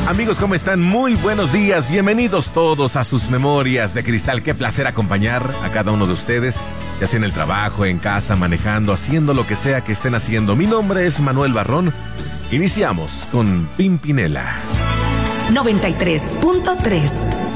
Amigos, ¿cómo están? Muy buenos días, bienvenidos todos a sus Memorias de Cristal. Qué placer acompañar a cada uno de ustedes, ya sea en el trabajo, en casa, manejando, haciendo lo que sea que estén haciendo. Mi nombre es Manuel Barrón. Iniciamos con Pimpinela 93.3.